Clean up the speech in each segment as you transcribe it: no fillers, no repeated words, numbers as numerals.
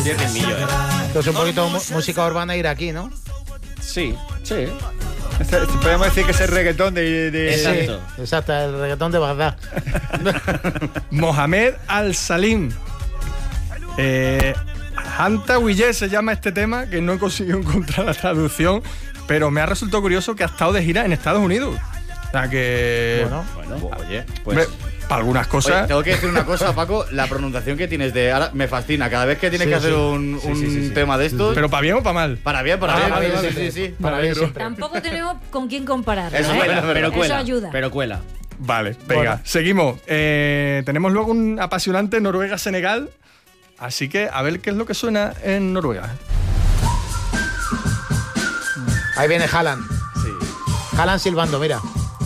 tiene ritmillo, Esto es un poquito música urbana iraquí, ¿no? Sí. Podemos decir que es el reggaetón de... Exacto. Sí, exacto, el reggaetón de Bagdad. Mohamed Al-Salim. Hanta Wille se llama este tema, que no he conseguido encontrar la traducción, pero me ha resultado curioso que ha estado de gira en Estados Unidos. O sea que... Bueno, oye, pues... Hombre, para algunas cosas... Oye, tengo que decir una cosa, Paco, la pronunciación que tienes de... Ahora me fascina, cada vez que tienes que hacer un tema de estos... ¿Pero para bien o para mal? Para bien, para bien. Vale. Sí. Para bien siempre. Tampoco tenemos con quién compararlo. Eso ¿eh? pero cuela. Eso ayuda. Pero cuela. Vale, venga, Bueno. seguimos. Tenemos luego un apasionante Noruega-Senegal, así que a ver qué es lo que suena en Noruega. Ahí viene Haaland. Sí. Haaland silbando, mira.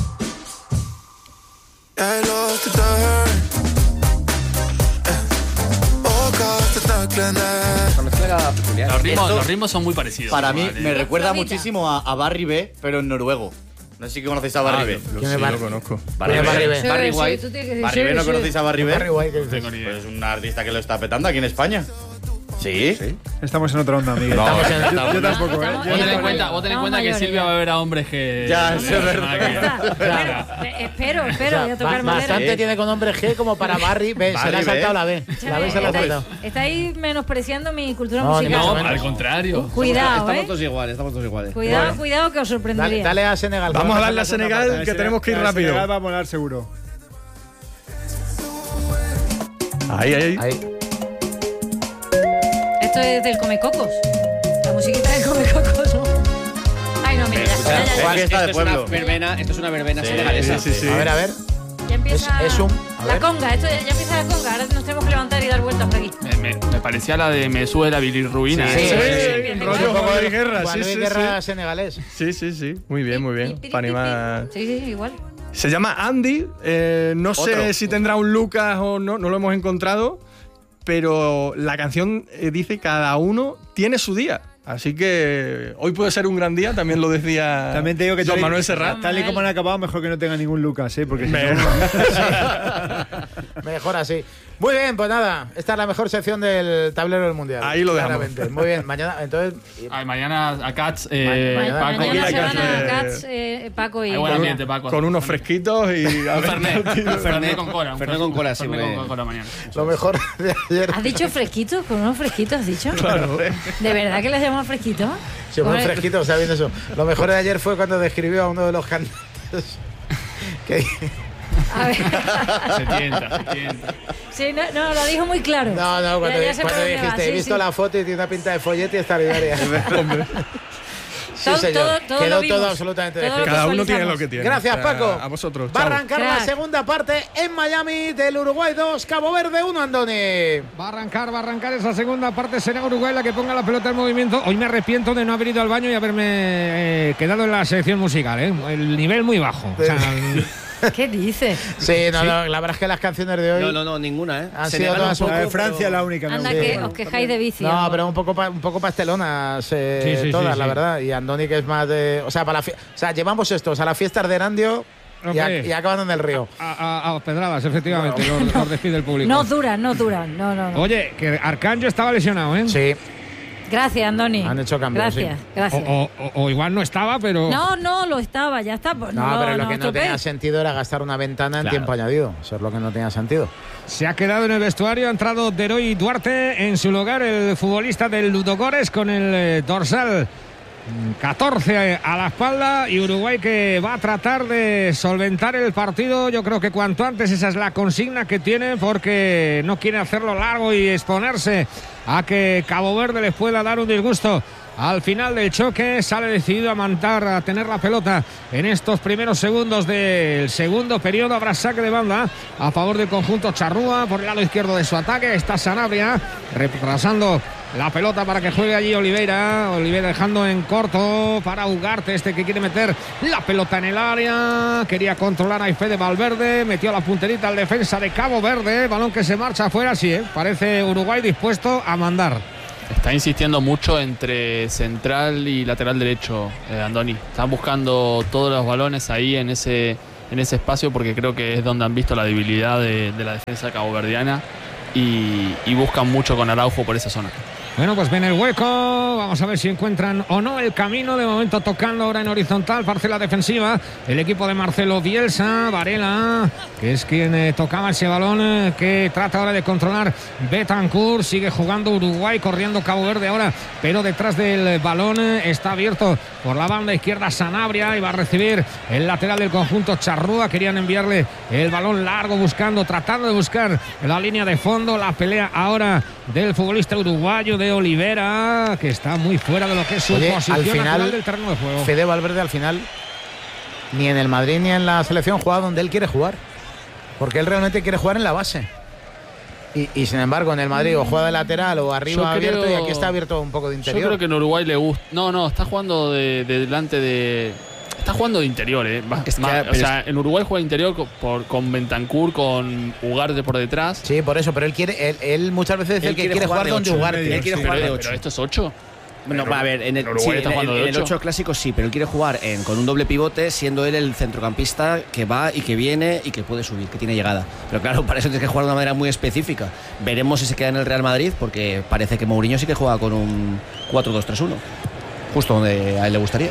Los ritmos son muy parecidos. Para mí igual, me recuerda Flojita. muchísimo a Barry B, pero en noruego. No sé si conocéis a Barry B. ¿Quién es Sí, Bar- lo conozco. ¿Quién es Barry B? Sí, Barry sí, White. tú tienes que decir Barry B, sí, ¿no sí. conocéis a Barry B? Barry White, ¿qué No tengo dices? ni idea. Pues un artista que lo está petando aquí en España. Sí. Estamos en otra onda, Miguel. Estamos en- Yo tampoco, ¿eh? Estamos- Vos ten en Estamos cuenta mayores, que ya. Silvia va a ver a hombres que... Ya, eso es verdad. Espero, O sea, voy a tocar bastante madera. tiene con hombre G como para Barry B. Se le ha Barry B. saltado la B. La B se la ha saltado. Estáis menospreciando mi cultura No, ni musical. mucho No, menos. al contrario. Cuidado, Estamos todos iguales, Cuidado que os sorprendería. Dale a Senegal. Vamos a darle a la segunda Senegal, parte. que tenemos que ir rápido. Senegal va a molar seguro. Ahí. Ahí. Esto es del Comecocos. La musiquita del Comecocos, ¿no? Ay, no, mira, ya. Fiesta de Esto es pueblo. una verbena senegalesa. Sí. A ver. Ya empieza Es un- a la ver. conga. Esto ya empieza la conga. Ahora nos tenemos que levantar y dar vueltas por aquí. Me parecía la de Me sube la bilirrubina. Sí, ¿eh? Sí, rollo Juan Luis Guerra, Juan sí, Luis sí, Guerra senegalés. sí. Muy bien. Pi, pi, Para pi, pi. animar. Sí, igual. Se llama Andy, no sé Otro. si tendrá un Lucas o no lo hemos encontrado, pero la canción dice cada uno tiene su día. Así que hoy puede ser un gran día, también lo decía También te digo que Don Manuel Serrat. tal y como han acabado, mejor que no tenga ningún Lucas, ¿eh? Porque si Me- no- Mejor así. Muy bien, pues nada. Esta es la mejor sección del tablero del mundial. Ahí lo dejamos. Claramente. Muy bien. Mañana, entonces. Ay, mañana a Cats, Mañana- Paco. Mañana se que van a hacer- Cats, Paco y... Hay buen ambiente, Paco. Con unos fresquitos y... Un Fernet. Un Fernet con cola. Fernet con cola, sí, Fernet muy con cola mañana. Lo mejor de ayer. ¿Has dicho fresquito? ¿Con unos fresquitos has dicho? Claro. ¿De verdad que les llaman fresquito? Sí, muy Hombre, fresquito, sabiendo eso. Lo mejor de ayer fue cuando describió a uno de los cantantes. Que, A ver. Se tienta. Sí, no, lo dijo muy claro. no, cuando, Ya sé por cuando dónde va, dijiste, sí, he visto sí. la foto y tiene una pinta de follete extraordinaria. Sí, Todo- señor. todo Quedó lo vimos. todo absolutamente Todo lo descrito. Cada uno visualizamos. tiene lo que tiene. Gracias, O sea, Paco. A vosotros. Va a Chao. arrancar la Crack. segunda parte en Miami del Uruguay 2, Cabo Verde 1, Andoni. Va a arrancar esa segunda parte. Será Uruguay la que ponga la pelota en movimiento. Hoy me arrepiento de no haber ido al baño y haberme quedado en la sección musical, ¿eh? El nivel muy bajo. O sea, ¿Qué dices? Sí, no, la verdad es que las canciones de hoy No, ninguna, ¿eh? han Senegal sido todas un La de poco, Francia pero- la única. me Anda gusta. que os quejáis de vicio. No, pero un poco pastelonas Sí, todas, sí, la sí. verdad. Y Andoni, que es más de. O sea, llevamos estos a las fiestas de Erandio y, Hombre. y acaban en el río. a pedradas, efectivamente, los despide el público. No duran. No. Oye, que Arcanjo estaba lesionado, ¿eh? Sí, Gracias, Andoni. Han hecho cambios, Gracias. O igual no estaba, pero... No, lo estaba, ya está. Pues no, pero lo que no estropeéis. tenía sentido era gastar una ventana en Claro. tiempo añadido. Eso es lo que no tenía sentido. Se ha quedado en el vestuario, ha entrado Deroy Duarte en su lugar, el futbolista del Ludogorets con el dorsal 14 a la espalda, y Uruguay que va a tratar de solventar el partido. Yo creo que cuanto antes, esa es la consigna que tiene, porque no quiere hacerlo largo y exponerse a que Cabo Verde les pueda dar un disgusto. Al final del choque sale decidido a tener la pelota en estos primeros segundos del segundo periodo. Habrá saque de banda a favor del conjunto charrúa por el lado izquierdo de su ataque. Está Sanabria retrasando la pelota para que juegue allí Oliveira dejando en corto para Ugarte, este que quiere meter la pelota en el área. Quería controlar a Fede Valverde, metió la punterita al defensa de Cabo Verde, balón que se marcha afuera. Sí, parece Uruguay dispuesto a mandar. Está insistiendo mucho entre central y lateral derecho, Andoni. Están buscando todos los balones ahí en ese espacio, porque creo que es donde han visto la debilidad de la defensa caboverdiana, y buscan mucho con Araujo por esa zona. Bueno, pues ven el hueco. Vamos a ver si encuentran o no el camino. De momento tocando ahora en horizontal, parcela defensiva. El equipo de Marcelo Bielsa. Varela, que es quien tocaba ese balón, que trata ahora de controlar Betancur. Sigue jugando Uruguay, corriendo Cabo Verde ahora, pero detrás del balón está abierto por la banda izquierda Sanabria y va a recibir el lateral del conjunto Charrúa. Querían enviarle el balón largo, tratando de buscar la línea de fondo. La pelea ahora del futbolista uruguayo de Olivera, que está muy fuera de lo que es su posición al final, natural del terreno de juego. Fede Valverde al final ni en el Madrid ni en la selección juega donde él quiere jugar, porque él realmente quiere jugar en la base. Y sin embargo en el Madrid o juega de lateral o arriba abierto, y aquí está abierto un poco de interior. Yo creo que en Uruguay le gusta. No, está jugando de delante de. Está jugando de interior, o sea, en Uruguay juega interior con Bentancur, con Ugarte por detrás. Sí, por eso, pero él muchas veces dice que quiere jugar donde Ugarte. Él quiere jugar de 8. Pero esto es 8. Bueno, va a ver, en el Uruguay está jugando de 8. En el 8 clásico sí, pero él quiere jugar con un doble pivote, siendo él el centrocampista que va y que viene y que puede subir, que tiene llegada. Pero claro, para eso tienes que jugar de una manera muy específica. Veremos si se queda en el Real Madrid, porque parece que Mourinho sí que juega con un 4-2-3-1, justo donde a él le gustaría.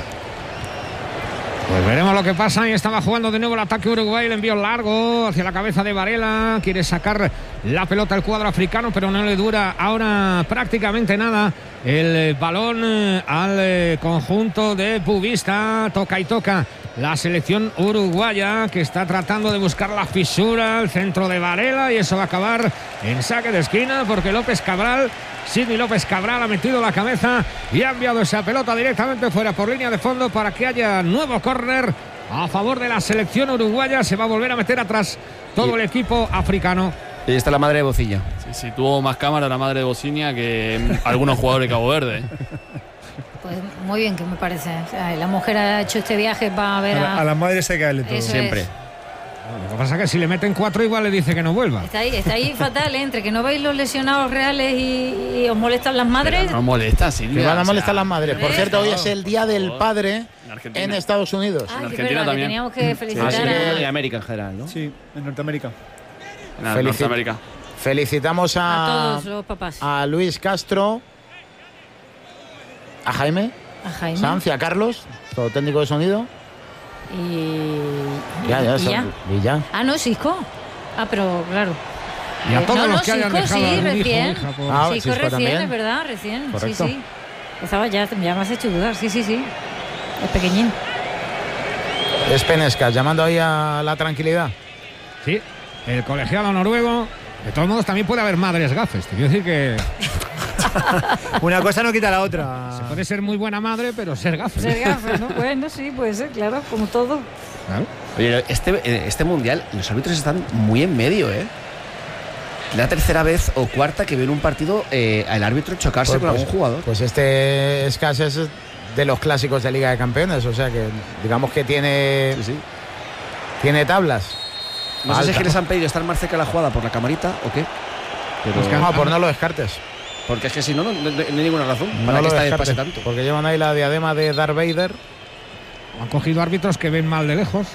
Pues veremos lo que pasa. Y estaba jugando de nuevo el ataque Uruguay. El envío largo hacia la cabeza de Varela. Quiere sacar la pelota al cuadro africano, pero no le dura ahora prácticamente nada el balón al conjunto de Pubista. Toca y toca la selección uruguaya, que está tratando de buscar la fisura al centro de Varela, y eso va a acabar en saque de esquina, porque Sidney López Cabral ha metido la cabeza y ha enviado esa pelota directamente fuera por línea de fondo para que haya nuevo córner a favor de la selección uruguaya. Se va a volver a meter atrás todo el equipo africano. Y está la madre de Bocilla. Sí, tuvo más cámara la madre de Bocinia que algunos jugadores de Cabo Verde. Pues muy bien, que me parece. O sea, la mujer ha hecho este viaje para ver a las madres hay que darle todo. Eso Siempre. es. Lo que pasa es que si le meten 4 igual le dice que no vuelva. Está ahí fatal, ¿eh? Entre que no veis los lesionados reales y os molestan las madres. Pero no molesta, Silvia. Le van a molestar las madres. Por cierto, hoy es el Día del Padre en Estados Unidos. Ay, en que Argentina verdad, también. que teníamos que felicitar En América en general, ¿no? Sí, en Norteamérica. En Norteamérica. Felicitamos a todos los papás. a Luis Castro, a Jaime Sanz y a Carlos, todo técnico de sonido. Y ya. Ah, no, Cisco. Ah, pero claro. Y a todos los que hayan Cisco, dejado sí, algún hijo, recién. hija, por... Cisco Cisco recién, también. es verdad, recién. Correcto. Sí. Estaba ya me has hecho dudar, sí. Es pequeñín. Es Penescas, llamando ahí a la tranquilidad. Sí, el colegiado noruego. De todos modos, también puede haber madres gafes. Te quiero decir que Una cosa no quita la otra. se puede ser muy buena madre, pero ser gafes. Ser gafas, ¿no? Bueno, sí, puede ser, claro, como todo. Claro. Oye, este mundial, los árbitros están muy en medio, ¿eh? La tercera vez o cuarta que veo en un partido al árbitro chocarse con algún jugador. Pues este Escas es de los clásicos de Liga de Campeones, o sea que digamos que tiene tablas. No sé si es que les han pedido estar más cerca de la jugada por la camarita o qué. Pero No, por no lo descartes. porque es que si no hay ninguna razón No para que lo esta vez descartes, pase tanto. porque llevan ahí la diadema de Darth Vader. Han cogido árbitros que ven mal de lejos.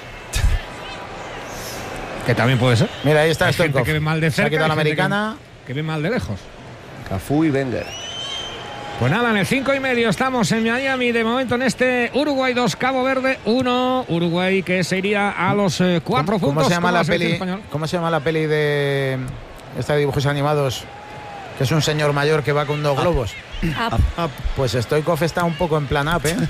Que también puede ser. Mira, ahí está Hay gente Stoikov. que ve mal de Se ha cerca. quitado la hay gente americana. que ve mal de lejos. Cafú y Wenger. Pues nada, en el 5:30 estamos en Miami. De momento en este Uruguay 2, Cabo Verde 1. Uruguay que se iría a los 4 puntos. ¿Cómo se llama con la selección peli? española. ¿Cómo se llama la peli de esta de dibujos animados? Que es un señor mayor que va con 2 globos. Pues Stoikov está un poco en plan up, ¿eh?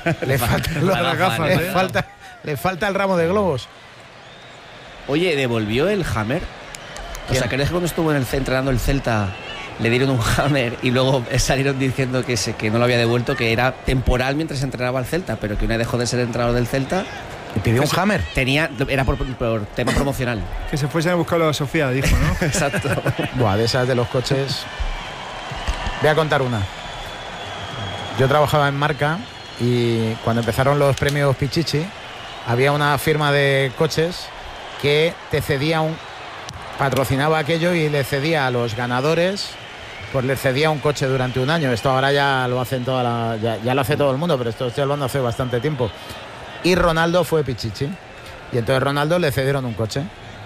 Le falta el ramo de globos. Oye, ¿devolvió el Hammer? O sea, ¿crees que cuando estuvo entrenando el Celta le dieron un Hammer y luego salieron diciendo que no lo había devuelto, que era temporal mientras entrenaba al Celta, pero que una vez dejó de ser entrenador del Celta? ¿Y pidió un Hammer? Era por tema promocional. Que se fuese a buscarlo a Sofía, dijo, ¿no? Exacto. Buah, de esas de los coches. Voy a contar una. Yo trabajaba en Marca y cuando empezaron los premios Pichichi había una firma de coches que te cedía patrocinaba aquello y le cedía a los ganadores, pues le cedía un coche durante un año. Esto ahora ya lo hacen ya lo hace todo el mundo, pero esto estoy hablando hace bastante tiempo. Y Ronaldo fue Pichichi y entonces Ronaldo le cedieron un coche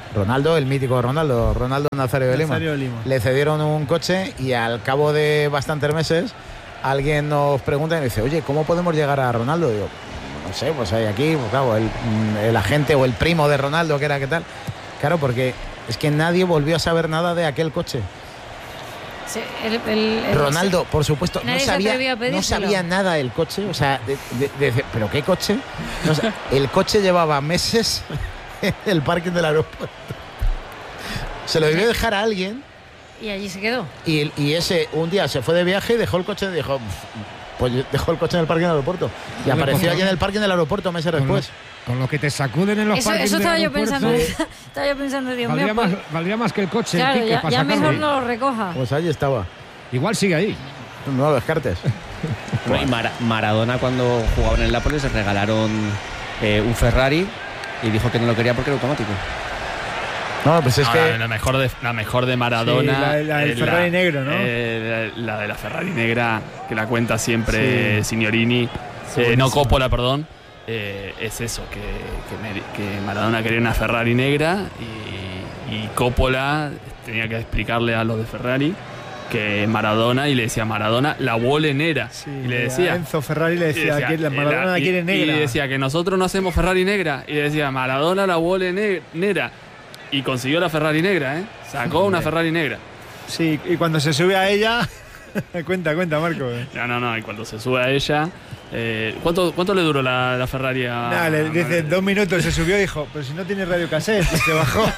Ronaldo, el mítico Ronaldo Nazario de Lima. Le cedieron un coche y al cabo de bastantes meses alguien nos pregunta y me dice, oye, ¿cómo podemos llegar a Ronaldo? Digo, no sé, pues hay aquí, pues claro, el agente o el primo de Ronaldo, que era qué tal. Claro, porque es que nadie volvió a saber nada de aquel coche. Sí, Ronaldo, por supuesto, no sabía nada del coche, o sea, ¿pero qué coche? No, el coche llevaba meses en el parking del aeropuerto. Se lo debió dejar a alguien. Y allí se quedó. Y ese un día se fue de viaje y dejó el coche, pues dejó el coche en el parking del aeropuerto. Y apareció allí en el parking del aeropuerto meses después. Con lo que te sacuden en los parkings. Eso estaba yo pensando. Estaba yo pensando, Dios mío. Valdría más que el coche. Claro, Quique, ya mejor no lo recoja. Pues allí estaba. Igual sigue ahí. No lo descartes. Bueno, y Maradona, cuando jugaba en el Nápoles, le regalaron un Ferrari y dijo que no lo quería porque era automático. No, pues es que la mejor de Maradona, sí, la del Ferrari negro, ¿no? La de la Ferrari negra, que la cuenta siempre Signorini, no Coppola, perdón. Es eso, que Maradona quería una Ferrari negra y Coppola tenía que explicarle a los de Ferrari que Maradona, y le decía Maradona la vuole nera. Sí, y le decía Enzo Ferrari le decía que la Maradona la quiere negra. Y decía que nosotros no hacemos Ferrari negra. Y le decía Maradona la vuole nera. Y consiguió la Ferrari negra, Sacó una Ferrari negra. Sí, y cuando se sube a ella. cuenta, Marco. No, y cuando se sube a ella. ¿Cuánto le duró la Ferrari a.? Nada, le dice 2 minutos, se subió y dijo, pero si no tiene radio cassette, y se bajó.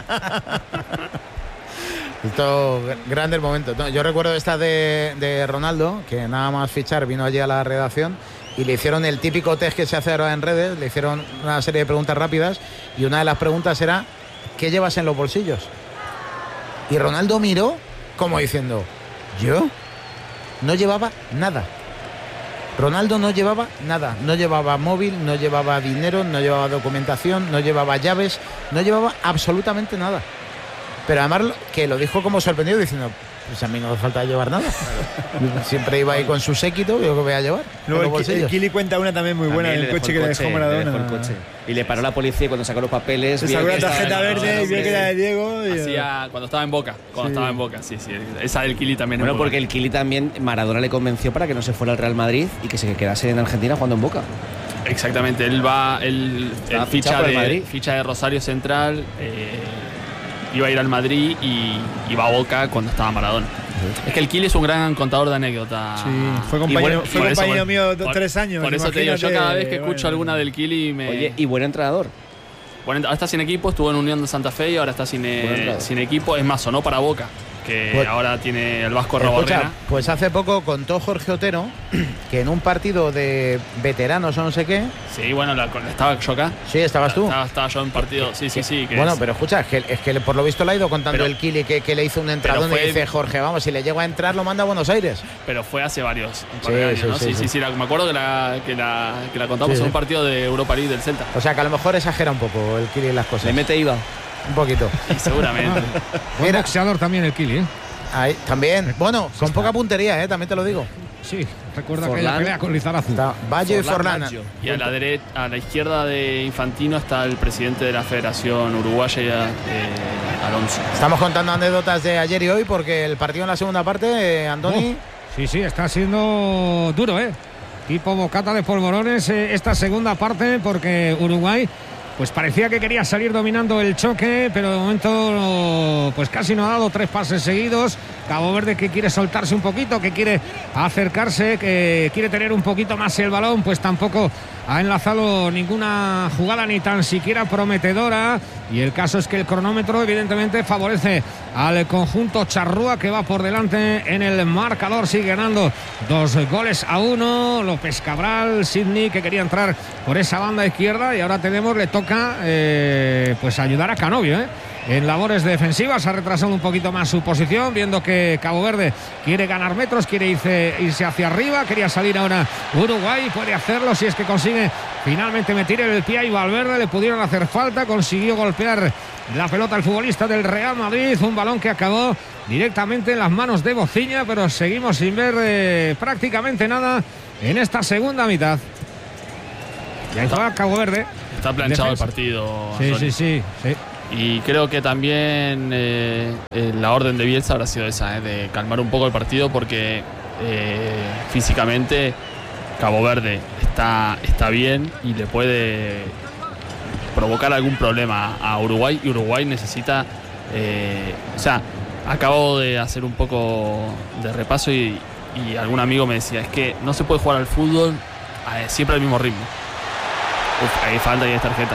Esto, grandes momentos. No, yo recuerdo esta de Ronaldo, que nada más fichar vino allí a la redacción y le hicieron el típico test que se hace ahora en redes, le hicieron una serie de preguntas rápidas y una de las preguntas era ¿qué llevas en los bolsillos? Y Ronaldo miró como diciendo, ¿yo? No llevaba nada. Ronaldo no llevaba nada, no llevaba móvil, no llevaba dinero, no llevaba documentación, no llevaba llaves, no llevaba absolutamente nada. Pero además que lo dijo como sorprendido diciendo, pues a mí no me falta llevar nada. Siempre iba ahí con su séquito, yo que voy a llevar. Luego el Kili cuenta una también muy buena del coche que le dejó Maradona. Y le paró la policía y cuando sacó los papeles. Le sacó la tarjeta verde y vio que era de Diego. Cuando estaba en Boca. Sí. Esa del Kili también. Bueno, porque el Kili también, Maradona le convenció para que no se fuera al Real Madrid y que se quedase en Argentina jugando en Boca. Exactamente, él ficha de Rosario Central. Iba a ir al Madrid y iba a Boca cuando estaba Maradona. Es que el Kili es un gran contador de anécdotas. Sí, fue compañero mío 3 años. Por eso te digo, yo cada vez que escucho alguna del Kili me... Oye, y buen entrenador. Ahora está sin equipo, estuvo en Unión de Santa Fe y ahora está sin equipo. Es más, sonó para Boca, que ahora tiene el Vasco Roborrena. Pues hace poco contó Jorge Otero que en un partido de veteranos o no sé qué. Sí, bueno, estaba yo acá. Sí, estabas tú. Estaba yo en partido, sí. Bueno, pero escucha, es que por lo visto le ha ido contando el Kili que le hizo un entradón y dice Jorge, vamos, si le llego a entrar lo manda a Buenos Aires. Pero fue hace varios años, ¿no? Sí, me acuerdo que la contamos en un partido de Europa League del Celta. O sea, que a lo mejor exagera un poco el Kili en las cosas. Le mete IVA. Un poquito. Y seguramente. Buen boxeador también el Kili, Ahí, también. Bueno, con poca puntería, también te lo digo. Sí, recuerda que la pelea con Lizarazu. Valle y Forlán. Y a la izquierda de Infantino está el presidente de la Federación Uruguaya, Alonso. Estamos contando anécdotas de ayer y hoy porque el partido en la segunda parte, Andoni. Sí, está siendo duro, tipo bocata de polvorones esta segunda parte porque Uruguay pues parecía que quería salir dominando el choque, pero de momento pues casi no ha dado 3 pases seguidos. Cabo Verde que quiere soltarse un poquito, que quiere acercarse, que quiere tener un poquito más el balón, pues tampoco ha enlazado ninguna jugada ni tan siquiera prometedora. Y el caso es que el cronómetro evidentemente favorece al conjunto charrúa, que va por delante en el marcador, sigue ganando 2-1. López Cabral, Sidney, que quería entrar por esa banda izquierda, y ahora le toca pues ayudar a Canovio en labores defensivas. Ha retrasado un poquito más su posición, viendo que Cabo Verde quiere ganar metros, quiere irse hacia arriba. Quería salir ahora Uruguay, puede hacerlo si es que consigue finalmente meter el pie y Valverde. Le pudieron hacer falta, consiguió golpear la pelota al futbolista del Real Madrid, un balón que acabó directamente en las manos de Bociña, pero seguimos sin ver prácticamente nada en esta segunda mitad. Y ahí está Cabo Verde. Está planchado el partido. Sí. Y creo que también la orden de Bielsa habrá sido esa, de calmar un poco el partido, porque físicamente Cabo Verde está bien y le puede provocar algún problema a Uruguay, y Uruguay necesita, acabo de hacer un poco de repaso y algún amigo me decía, es que no se puede jugar al fútbol siempre al mismo ritmo. Hay falta y hay tarjeta.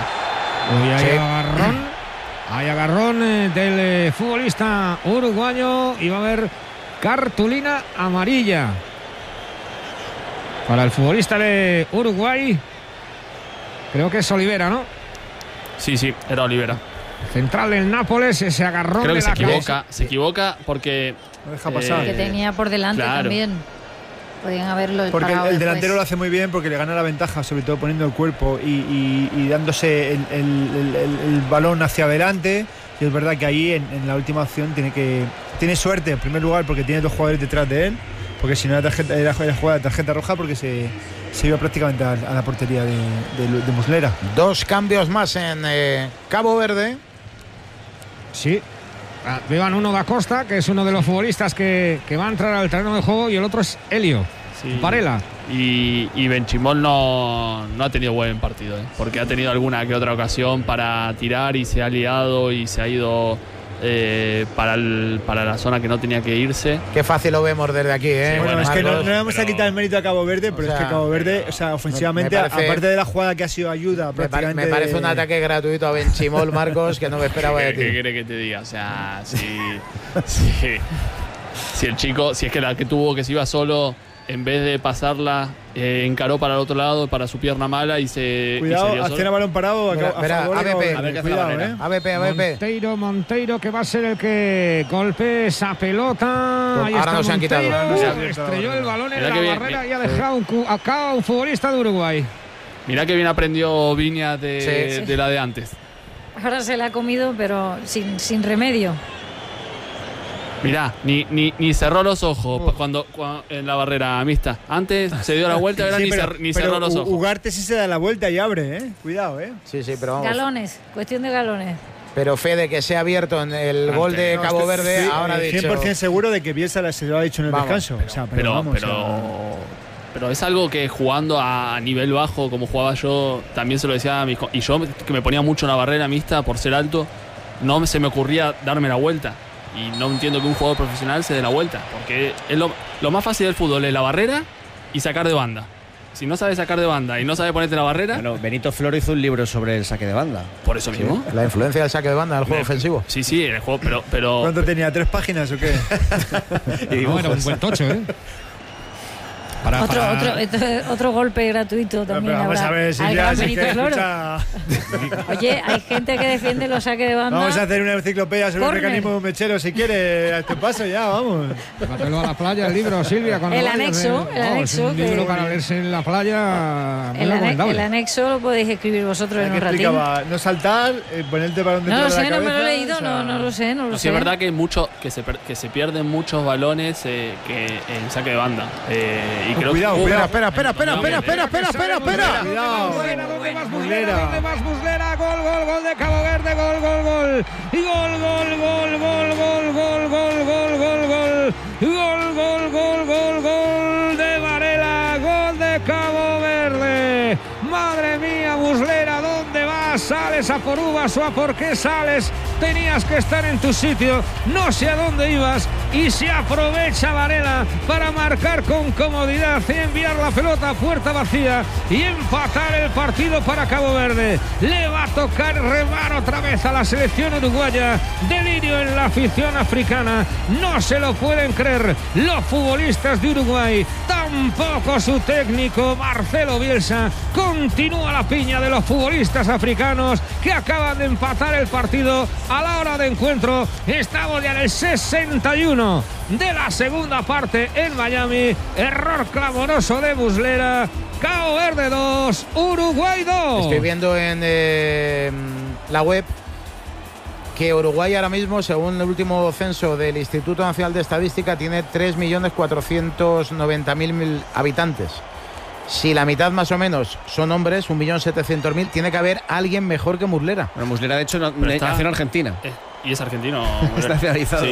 Hay agarrón del futbolista uruguayo y va a haber cartulina amarilla para el futbolista de Uruguay. Creo que es Olivera, ¿no? Sí, era Olivera. Central del Nápoles, ese agarrón. Creo que de se equivoca porque no deja pasar. Que tenía por delante también. Podían haberlo porque parado el delantero después. lo hace muy bien, porque le gana la ventaja, sobre todo poniendo el cuerpo y dándose el balón hacia adelante. Y es verdad que ahí en la última acción tiene suerte en primer lugar, porque tiene 2 jugadores detrás de él, porque si no era jugada de tarjeta roja, porque se iba prácticamente a la portería de Muslera. 2 cambios más en Cabo Verde. Sí. Llevan uno da Costa, que es uno de los futbolistas que va a entrar al terreno de juego, y el otro es Helio Varela. Y Benchimol no ha tenido buen partido, porque ha tenido alguna que otra ocasión para tirar y se ha liado y se ha ido para la zona que no tenía que irse. Qué fácil lo vemos desde aquí, ¿eh? Sí, bueno, es que no le vamos a pero... quitar el mérito a Cabo Verde, pero es que Cabo Verde, ofensivamente, aparte de la jugada que ha sido ayuda, me parece un ataque gratuito a Benchimol, Marcos, que no me esperaba de ti. ¿Qué quiere que te diga? O sea, si el chico, si es que la que tuvo, que se iba solo, en vez de pasarla, encaró para el otro lado, para su pierna mala y se... Cuidado, hacer a balón parado. ABP. Monteiro, que va a ser el que golpee esa pelota. Ahí ahora está, no se han quitado. Estrelló el balón en la bien, barrera y ha dejado acá a un futbolista de Uruguay. Mirá que bien aprendió Viña de la de antes. Ahora se la ha comido, pero sin remedio. Mirá, ni cerró los ojos cuando en la barrera mixta. Antes se dio la vuelta, ahora ni cerró los ojos. Ugarte sí se da la vuelta y abre, Cuidado, Sí, pero vamos. Galones, cuestión de galones. Pero Fede, que se ha abierto en el gol de Cabo Verde, ahora ha dicho... 100% seguro de que Bielsa se lo ha dicho en el descanso. Pero es algo que jugando a nivel bajo, como jugaba yo, también se lo decía a mis... Y yo, que me ponía mucho en la barrera mixta por ser alto, no se me ocurría darme la vuelta. Y no entiendo que un jugador profesional se dé la vuelta, porque es lo más fácil del fútbol es la barrera y sacar de banda. Si no sabes sacar de banda y no sabes ponerte la barrera... Bueno, Benito Floro hizo un libro sobre el saque de banda. Por eso mismo. La influencia del saque de banda en el juego ofensivo. Sí, en el juego, pero... ¿Cuánto tenía? ¿3 páginas o qué? No, era un buen tocho, Otro golpe gratuito también. Vamos a ver, si ya Benito Floro. Oye, hay gente que defiende los saques de banda. Vamos a hacer una enciclopedia sobre el mecanismo mechero, si quiere. A este paso ya, vamos. Llévatelo a la playa, el libro, Silvia. El anexo. Es un libro para leerse en la playa. El anexo lo podéis escribir vosotros en un ratito. No saltar, ponerte para donde no lo sé, la cabeza, no me lo he leído, no lo sé. Sí, es verdad que se pierden muchos balones que en saque de banda. Cuidado, espera. ¿Dónde vas, Muslera? Gol de Cabo Verde, gol. Y gol de Varela, gol de Cabo Verde. Madre mía, Muslera, ¿dónde vas? ¿Sales a por uvas o a por qué sales? Tenías que estar en tu sitio, no sé a dónde ibas, y se aprovecha Varela para marcar con comodidad y enviar la pelota a puerta vacía y empatar el partido para Cabo Verde. Le va a tocar remar otra vez a la selección uruguaya. Delirio en la afición africana, no se lo pueden creer los futbolistas de Uruguay, tampoco su técnico Marcelo Bielsa. Continúa la piña de los futbolistas africanos que acaban de empatar el partido a la hora de encuentro. Estamos ya en el 61 de la segunda parte en Miami. Error clamoroso de Muslera. Cabo Verde 2, Uruguay 2. Estoy viendo en la web que Uruguay ahora mismo, según el último censo del Instituto Nacional de Estadística, tiene 3.490.000 habitantes. Si la mitad más o menos son hombres, 1.700.000, tiene que haber alguien mejor que Muslera. Bueno, Muslera, de hecho, nació en Argentina. Y es argentino. Está nacionalizado. Sí,